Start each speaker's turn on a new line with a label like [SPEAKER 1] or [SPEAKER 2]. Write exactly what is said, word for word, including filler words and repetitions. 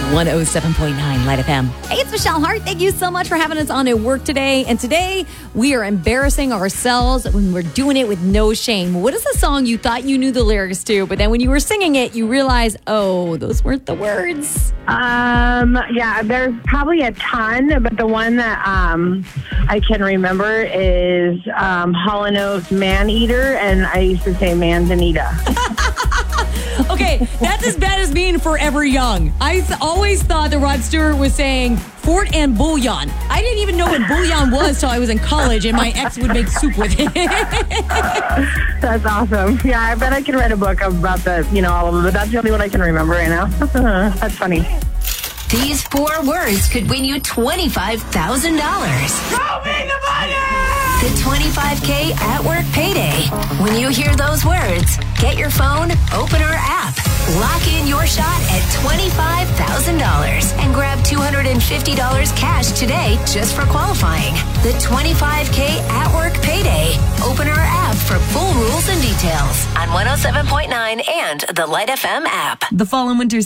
[SPEAKER 1] one oh seven point nine Light F M. Hey, it's Michelle Hart. Thank you so much for having us on at work today. And today, we are embarrassing ourselves when we're doing it with no shame. What is the song you thought you knew the lyrics to, but then when you were singing it, you realized, oh, those weren't the words?
[SPEAKER 2] Um, yeah, there's probably a ton, but the one that um, I can remember is um, Hall and Oates Man Eater, and I used to say Manzanita.
[SPEAKER 1] Okay, that's as bad as being forever young. I th- always thought that Rod Stewart was saying Fort and Bouillon. I didn't even know what bouillon was till I was in college, and my ex would make soup with it.
[SPEAKER 2] That's awesome. Yeah, I bet I can write a book about the, you know, all of them, but that's the only one I can remember right now. That's funny.
[SPEAKER 3] These four words could win you twenty-five thousand dollars.
[SPEAKER 4] Show me the money!
[SPEAKER 3] The twenty-five K at work payday. When you hear those words, get your phone, open our app, lock in your shot at twenty-five thousand dollars, and grab two hundred fifty dollars cash today just for qualifying. The twenty-five K at work payday. Open our app for full rules and details on one oh seven point nine and the Light F M app.
[SPEAKER 1] The fall and winter